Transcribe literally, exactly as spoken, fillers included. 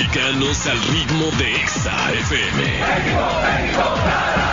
mexicanos al ritmo de Exa F M. México, México,